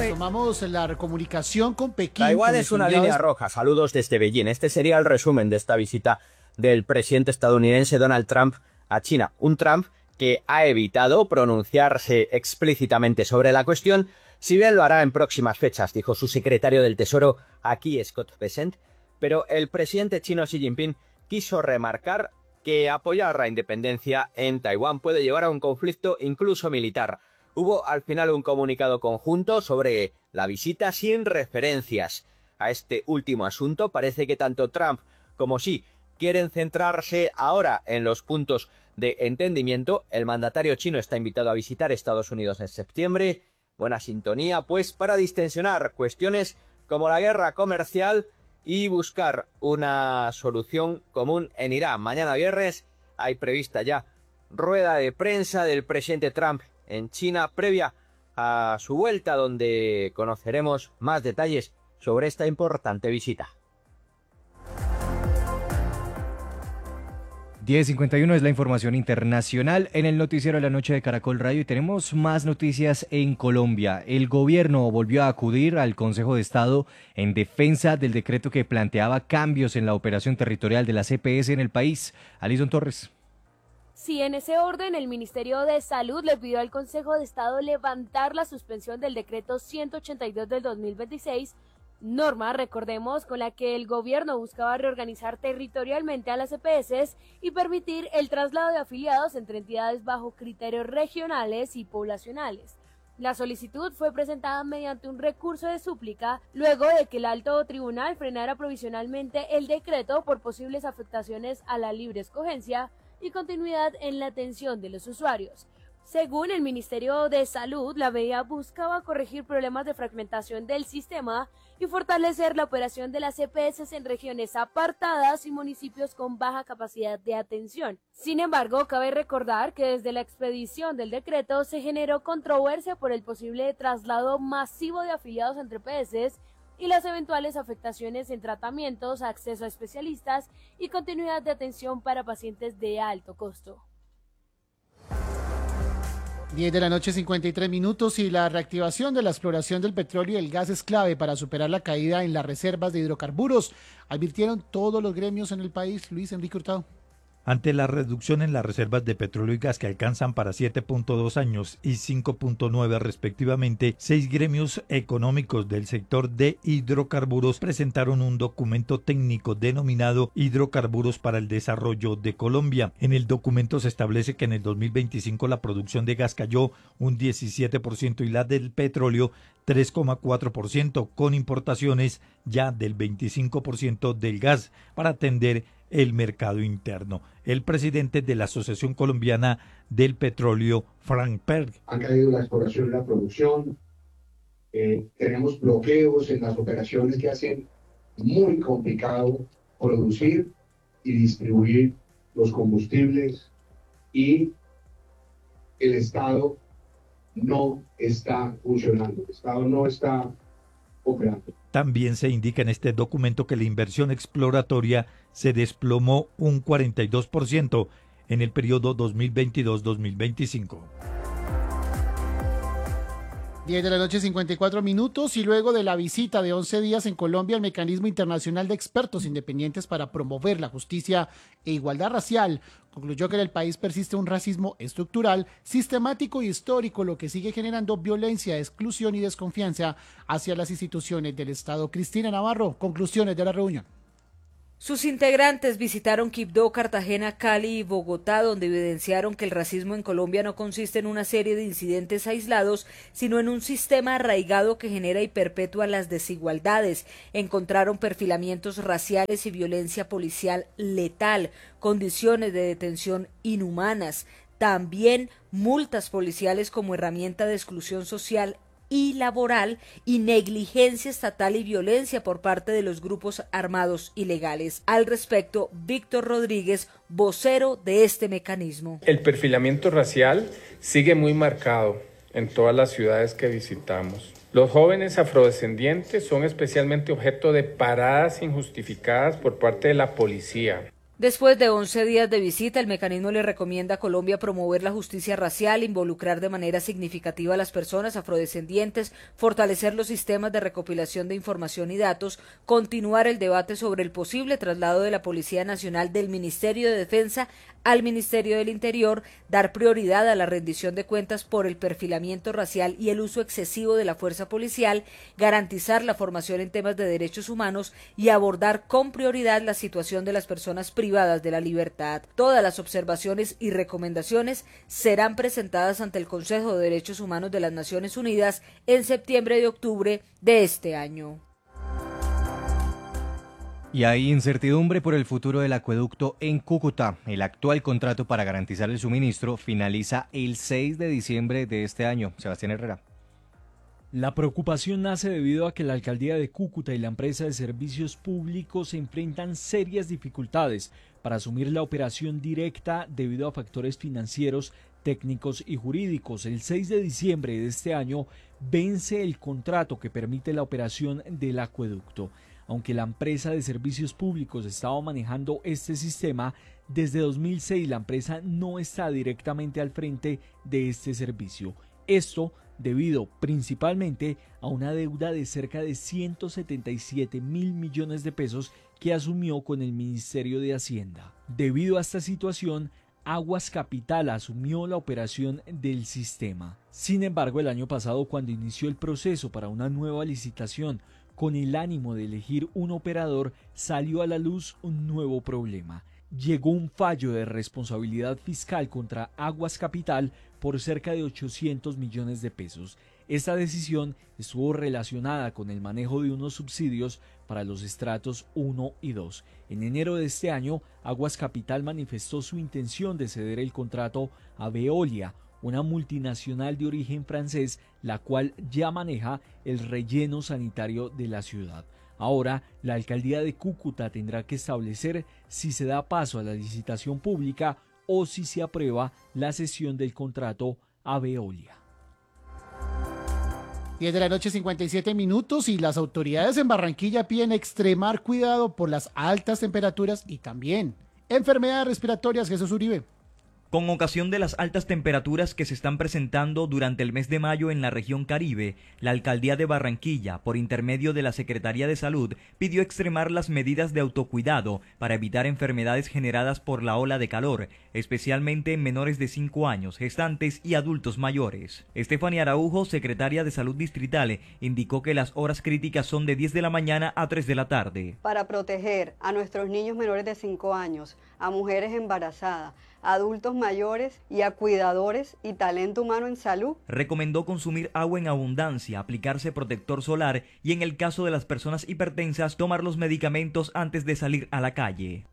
Tomamos la comunicación con Pekín. Taiwán es una línea roja. Saludos desde Beijing. Este sería el resumen de esta visita del presidente estadounidense Donald Trump a China. Un Trump que ha evitado pronunciarse explícitamente sobre la cuestión, si bien lo hará en próximas fechas, dijo su secretario del Tesoro aquí, Scott Bessent, pero el presidente chino Xi Jinping quiso remarcar que apoyar la independencia en Taiwán puede llevar a un conflicto incluso militar. Hubo al final un comunicado conjunto sobre la visita sin referencias a este último asunto. Parece que tanto Trump como Xi quieren centrarse ahora en los puntos de entendimiento. El mandatario chino está invitado a visitar Estados Unidos en septiembre. Buena sintonía, pues, para distensionar cuestiones como la guerra comercial y buscar una solución común en Irán. Mañana viernes hay prevista ya rueda de prensa del presidente Trump en China previa a su vuelta, donde conoceremos más detalles sobre esta importante visita. 10:51 es la información internacional en el noticiero de la noche de Caracol Radio y tenemos más noticias en Colombia. El gobierno volvió a acudir al Consejo de Estado en defensa del decreto que planteaba cambios en la operación territorial de la EPS en el país. Alison Torres. Sí, en ese orden, el Ministerio de Salud le pidió al Consejo de Estado levantar la suspensión del decreto 182 del 2026, norma, recordemos, con la que el gobierno buscaba reorganizar territorialmente a las EPS y permitir el traslado de afiliados entre entidades bajo criterios regionales y poblacionales. La solicitud fue presentada mediante un recurso de súplica luego de que el alto tribunal frenara provisionalmente el decreto por posibles afectaciones a la libre escogencia y continuidad en la atención de los usuarios. Según el Ministerio de Salud, la medida buscaba corregir problemas de fragmentación del sistema y fortalecer la operación de las EPS en regiones apartadas y municipios con baja capacidad de atención. Sin embargo, cabe recordar que desde la expedición del decreto se generó controversia por el posible traslado masivo de afiliados entre EPS y las eventuales afectaciones en tratamientos, acceso a especialistas y continuidad de atención para pacientes de alto costo. 10 de la noche, 53 minutos, y la reactivación de la exploración del petróleo y el gas es clave para superar la caída en las reservas de hidrocarburos, advirtieron todos los gremios en el país. Luis Enrique Hurtado. Ante la reducción en las reservas de petróleo y gas que alcanzan para 7.2 años y 5.9 respectivamente, 6 gremios económicos del sector de hidrocarburos presentaron un documento técnico denominado Hidrocarburos para el Desarrollo de Colombia. En el documento se establece que en el 2025 la producción de gas cayó un 17% y la del petróleo 3,4%, con importaciones ya del 25% del gas para atender el mercado interno. El presidente de la Asociación Colombiana del Petróleo, Frank Perg. Han caído la exploración y la producción, tenemos bloqueos en las operaciones que hacen muy complicado producir y distribuir los combustibles, y el Estado no está funcionando, el Estado no está operando. También se indica en este documento que la inversión exploratoria se desplomó un 42% en el periodo 2022-2025. 10 de la noche, 54 minutos, y luego de la visita de 11 días en Colombia, el Mecanismo Internacional de Expertos Independientes para Promover la Justicia e Igualdad Racial concluyó que en el país persiste un racismo estructural, sistemático y histórico, lo que sigue generando violencia, exclusión y desconfianza hacia las instituciones del Estado. Cristina Navarro, conclusiones de la reunión. Sus integrantes visitaron Quibdó, Cartagena, Cali y Bogotá, donde evidenciaron que el racismo en Colombia no consiste en una serie de incidentes aislados, sino en un sistema arraigado que genera y perpetúa las desigualdades. Encontraron perfilamientos raciales y violencia policial letal, condiciones de detención inhumanas, también multas policiales como herramienta de exclusión social y laboral, y negligencia estatal y violencia por parte de los grupos armados ilegales. Al respecto, Víctor Rodríguez, vocero de este mecanismo. El perfilamiento racial sigue muy marcado en todas las ciudades que visitamos. Los jóvenes afrodescendientes son especialmente objeto de paradas injustificadas por parte de la policía. Después de 11 días de visita, el mecanismo le recomienda a Colombia promover la justicia racial, involucrar de manera significativa a las personas afrodescendientes, fortalecer los sistemas de recopilación de información y datos, continuar el debate sobre el posible traslado de la Policía Nacional del Ministerio de Defensa al Ministerio del Interior, dar prioridad a la rendición de cuentas por el perfilamiento racial y el uso excesivo de la fuerza policial, garantizar la formación en temas de derechos humanos y abordar con prioridad la situación de las personas privadas de la libertad. Todas las observaciones y recomendaciones serán presentadas ante el Consejo de Derechos Humanos de las Naciones Unidas en septiembre y octubre de este año. Y hay incertidumbre por el futuro del acueducto en Cúcuta. El actual contrato para garantizar el suministro finaliza el 6 de diciembre de este año. Sebastián Herrera. La preocupación nace debido a que la alcaldía de Cúcuta y la empresa de servicios públicos se enfrentan serias dificultades para asumir la operación directa debido a factores financieros, técnicos y jurídicos. El 6 de diciembre de este año vence el contrato que permite la operación del acueducto. Aunque la empresa de servicios públicos estaba manejando este sistema, desde 2006 la empresa no está directamente al frente de este servicio. Esto debido principalmente a una deuda de cerca de 177.000 millones de pesos que asumió con el Ministerio de Hacienda. Debido a esta situación, Aguas Capital asumió la operación del sistema. Sin embargo, el año pasado, cuando inició el proceso para una nueva licitación con el ánimo de elegir un operador, salió a la luz un nuevo problema. Llegó un fallo de responsabilidad fiscal contra Aguas Capital por cerca de 800 millones de pesos. Esta decisión estuvo relacionada con el manejo de unos subsidios para los estratos 1 y 2. En enero de este año, Aguas Capital manifestó su intención de ceder el contrato a Veolia, una multinacional de origen francés, la cual ya maneja el relleno sanitario de la ciudad. Ahora, la alcaldía de Cúcuta tendrá que establecer si se da paso a la licitación pública o si se aprueba la cesión del contrato a Veolia. 10 de la noche, 57 minutos, y las autoridades en Barranquilla piden extremar cuidado por las altas temperaturas y también enfermedades respiratorias. Jesús Uribe. Con ocasión de las altas temperaturas que se están presentando durante el mes de mayo en la región Caribe, la alcaldía de Barranquilla, por intermedio de la Secretaría de Salud, pidió extremar las medidas de autocuidado para evitar enfermedades generadas por la ola de calor, especialmente en menores de 5 años, gestantes y adultos mayores. Estefania Araujo, secretaria de Salud Distrital, indicó que las horas críticas son de 10 de la mañana a 3 de la tarde. Para proteger a nuestros niños menores de 5 años, a mujeres embarazadas, adultos mayores y a cuidadores y talento humano en salud. Recomendó consumir agua en abundancia, aplicarse protector solar y en el caso de las personas hipertensas tomar los medicamentos antes de salir a la calle.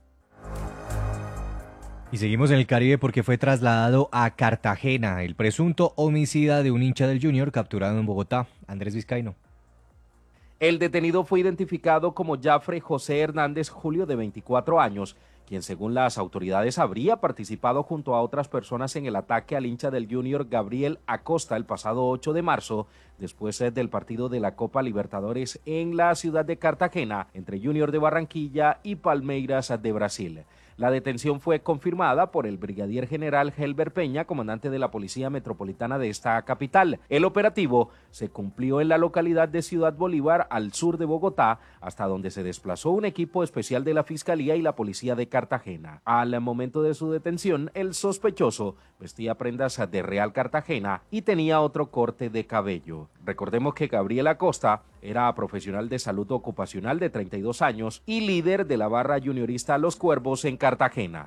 Y seguimos en el Caribe porque fue trasladado a Cartagena el presunto homicida de un hincha del Junior capturado en Bogotá. Andrés Vizcaíno. El detenido fue identificado como Jafre José Hernández Julio, de 24 años, quien según las autoridades habría participado junto a otras personas en el ataque al hincha del Junior Gabriel Acosta el pasado 8 de marzo, después del partido de la Copa Libertadores en la ciudad de Cartagena entre Junior de Barranquilla y Palmeiras de Brasil. La detención fue confirmada por el brigadier general Helber Peña, comandante de la Policía Metropolitana de esta capital. El operativo se cumplió en la localidad de Ciudad Bolívar, al sur de Bogotá, hasta donde se desplazó un equipo especial de la Fiscalía y la Policía de Cartagena. Al momento de su detención, el sospechoso vestía prendas de Real Cartagena y tenía otro corte de cabello. Recordemos que Gabriel Acosta era profesional de salud ocupacional de 32 años y líder de la barra juniorista Los Cuervos en Cartagena.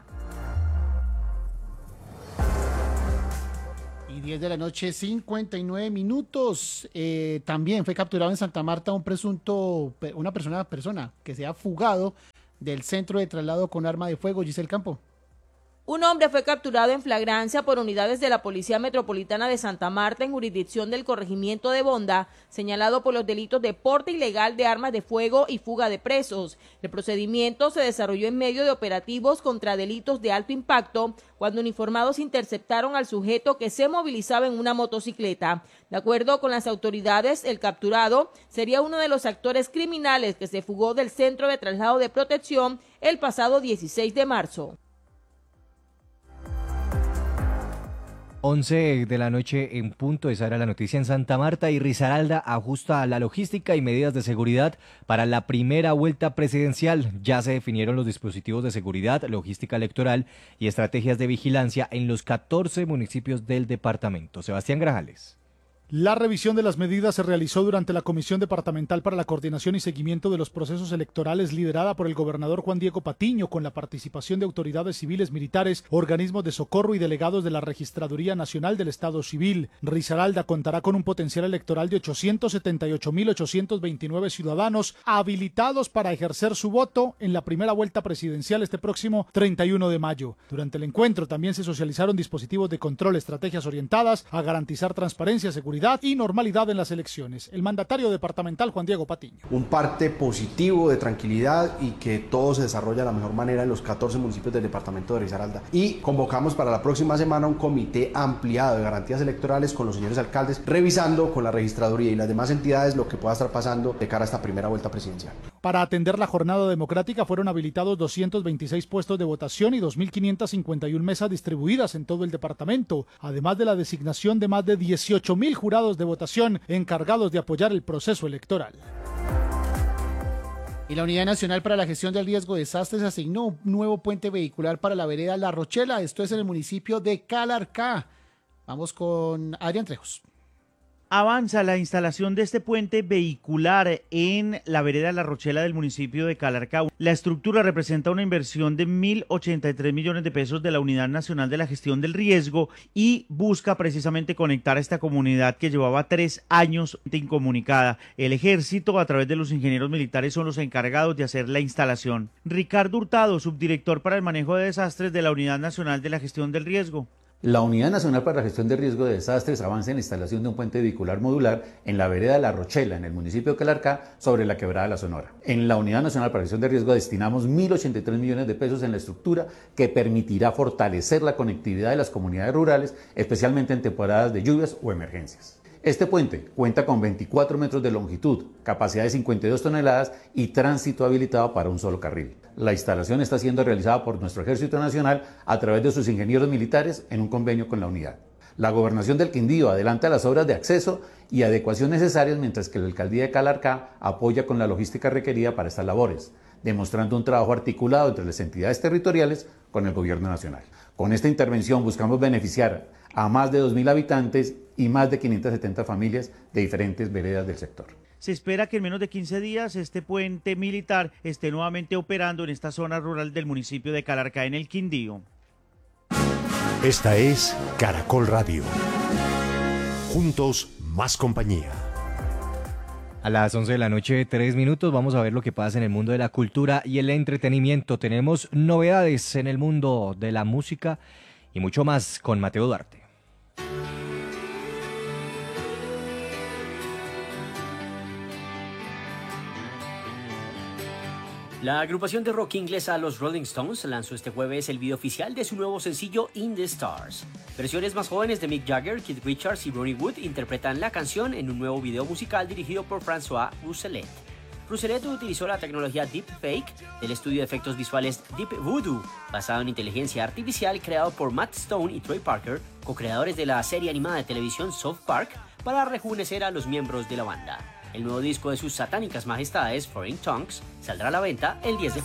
Y 10 de la noche, 59 minutos. También fue capturado en Santa Marta una persona que se ha fugado del centro de traslado con arma de fuego. Giselle Campo. Un hombre fue capturado en flagrancia por unidades de la Policía Metropolitana de Santa Marta en jurisdicción del corregimiento de Bonda, señalado por los delitos de porte ilegal de armas de fuego y fuga de presos. El procedimiento se desarrolló en medio de operativos contra delitos de alto impacto, cuando uniformados interceptaron al sujeto que se movilizaba en una motocicleta. De acuerdo con las autoridades, el capturado sería uno de los actores criminales que se fugó del Centro de Traslado de Protección el pasado 16 de marzo. 11 de la noche en punto, esa era la noticia en Santa Marta, y Risaralda ajusta la logística y medidas de seguridad para la primera vuelta presidencial. Ya se definieron los dispositivos de seguridad, logística electoral y estrategias de vigilancia en los 14 municipios del departamento. Sebastián Grajales. La revisión de las medidas se realizó durante la Comisión Departamental para la Coordinación y Seguimiento de los Procesos Electorales, liderada por el gobernador Juan Diego Patiño, con la participación de autoridades civiles, militares, organismos de socorro y delegados de la Registraduría Nacional del Estado Civil. Risaralda contará con un potencial electoral de 878.829 ciudadanos habilitados para ejercer su voto en la primera vuelta presidencial este próximo 31 de mayo. Durante el encuentro también se socializaron dispositivos de control, estrategias orientadas a garantizar transparencia, seguridad y normalidad en las elecciones. El mandatario departamental Juan Diego Patiño. Un parte positivo de tranquilidad y que todo se desarrolla de la mejor manera en los 14 municipios del departamento de Risaralda. Y convocamos para la próxima semana un comité ampliado de garantías electorales con los señores alcaldes, revisando con la registraduría y las demás entidades lo que pueda estar pasando de cara a esta primera vuelta presidencial. Para atender la jornada democrática fueron habilitados 226 puestos de votación y 2.551 mesas distribuidas en todo el departamento, además de la designación de más de 18.000 jurados de votación encargados de apoyar el proceso electoral. Y la Unidad Nacional para la Gestión del Riesgo de Desastres asignó un nuevo puente vehicular para la vereda La Rochela, esto es en el municipio de Calarcá. Vamos con Adrián Trejos. Avanza la instalación de este puente vehicular en la vereda La Rochela del municipio de Calarcá. La estructura representa una inversión de 1.083 millones de pesos de la Unidad Nacional de la Gestión del Riesgo y busca precisamente conectar a esta comunidad que llevaba 3 años incomunicada. El Ejército, a través de los ingenieros militares, son los encargados de hacer la instalación. Ricardo Hurtado, subdirector para el manejo de desastres de la Unidad Nacional de la Gestión del Riesgo. La Unidad Nacional para la Gestión de Riesgo de Desastres avanza en la instalación de un puente vehicular modular en la vereda La Rochela, en el municipio de Calarcá, sobre la quebrada La Sonora. En la Unidad Nacional para la Gestión de Riesgo destinamos 1.083 millones de pesos en la estructura que permitirá fortalecer la conectividad de las comunidades rurales, especialmente en temporadas de lluvias o emergencias. Este puente cuenta con 24 metros de longitud, capacidad de 52 toneladas y tránsito habilitado para un solo carril. La instalación está siendo realizada por nuestro Ejército Nacional a través de sus ingenieros militares en un convenio con la unidad. La Gobernación del Quindío adelanta las obras de acceso y adecuación necesarias, mientras que la Alcaldía de Calarcá apoya con la logística requerida para estas labores, demostrando un trabajo articulado entre las entidades territoriales con el Gobierno Nacional. Con esta intervención buscamos beneficiar a más de 2.000 habitantes y más de 570 familias de diferentes veredas del sector. Se espera que en menos de 15 días este puente militar esté nuevamente operando en esta zona rural del municipio de Calarcá, en el Quindío. Esta es Caracol Radio. Juntos, más compañía. A las 11 de la noche, 3 minutos, vamos a ver lo que pasa en el mundo de la cultura y el entretenimiento. Tenemos novedades en el mundo de la música y mucho más con Mateo Duarte. La agrupación de rock inglesa Los Rolling Stones lanzó este jueves el video oficial de su nuevo sencillo In the Stars. Versiones más jóvenes de Mick Jagger, Keith Richards y Ronnie Wood interpretan la canción en un nuevo video musical dirigido por François Rousselet. Rousselet utilizó la tecnología Deepfake del estudio de efectos visuales Deep Voodoo, basado en inteligencia artificial creado por Matt Stone y Troy Parker, co-creadores de la serie animada de televisión South Park, para rejuvenecer a los miembros de la banda. El nuevo disco de sus satánicas majestades, Foreign Tongues, saldrá a la venta el 10 de